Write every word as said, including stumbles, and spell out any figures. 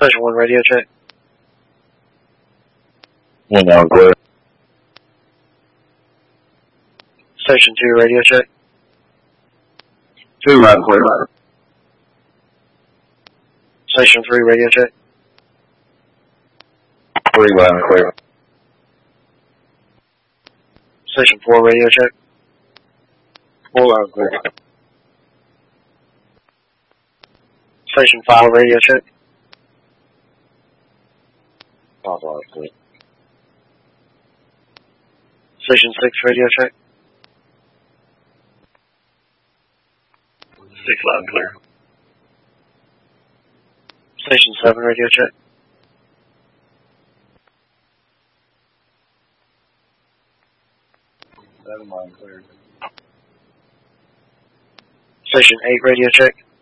Station one radio check. One loud clear. Station two radio check. Two loud clear. Station three radio check. Three loud clear. Station four radio check. Four loud clear. Station five radio check. Five loud clear. Station six radio check. Six loud clear. Station seven radio check. Seven loud clear. Station eight radio check.